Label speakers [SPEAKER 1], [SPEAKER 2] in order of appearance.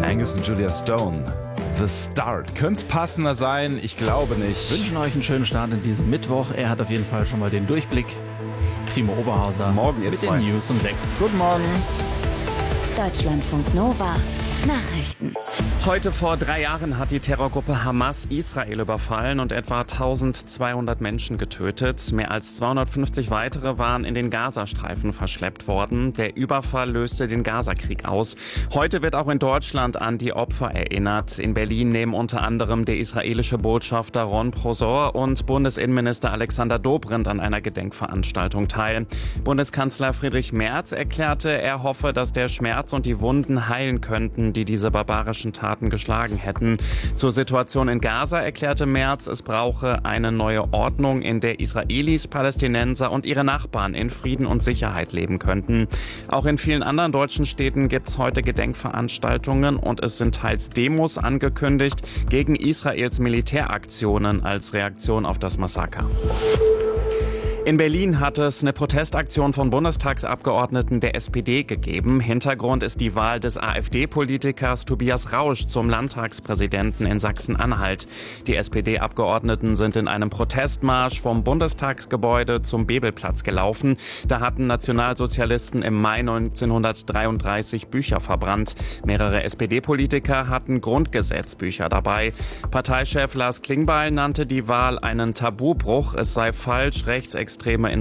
[SPEAKER 1] Angus und Julia Stone. The Start. Könnte es passender sein? Ich glaube nicht.
[SPEAKER 2] Wir wünschen euch einen schönen Start in diesem Mittwoch. Er hat auf jeden Fall schon mal den Durchblick. Timo Oberhauser.
[SPEAKER 1] Morgen jetzt
[SPEAKER 2] mit den News um 6.
[SPEAKER 1] Guten Morgen.
[SPEAKER 3] Deutschlandfunk Nova. Nachrichten.
[SPEAKER 4] Heute vor 3 Jahren hat die Terrorgruppe Hamas Israel überfallen und etwa 1200 Menschen getötet. Mehr als 250 weitere waren in den Gazastreifen verschleppt worden. Der Überfall löste den Gazakrieg aus. Heute wird auch in Deutschland an die Opfer erinnert. In Berlin nehmen unter anderem der israelische Botschafter Ron Prosor und Bundesinnenminister Alexander Dobrindt an einer Gedenkveranstaltung teil. Bundeskanzler Friedrich Merz erklärte, er hoffe, dass der Schmerz und die Wunden heilen könnten, die diese barbarischen Taten geschlagen hätten. Zur Situation in Gaza erklärte Merz, es brauche eine neue Ordnung, in der Israelis, Palästinenser und ihre Nachbarn in Frieden und Sicherheit leben könnten. Auch in vielen anderen deutschen Städten gibt es heute Gedenkveranstaltungen und es sind teils Demos angekündigt gegen Israels Militäraktionen als Reaktion auf das Massaker. In Berlin hat es eine Protestaktion von Bundestagsabgeordneten der SPD gegeben. Hintergrund ist die Wahl des AfD-Politikers Tobias Rausch zum Landtagspräsidenten in Sachsen-Anhalt. Die SPD-Abgeordneten sind in einem Protestmarsch vom Bundestagsgebäude zum Bebelplatz gelaufen. Da hatten Nationalsozialisten im Mai 1933 Bücher verbrannt. Mehrere SPD-Politiker hatten Grundgesetzbücher dabei. Parteichef Lars Klingbeil nannte die Wahl einen Tabubruch. Es sei falsch, rechtsextreme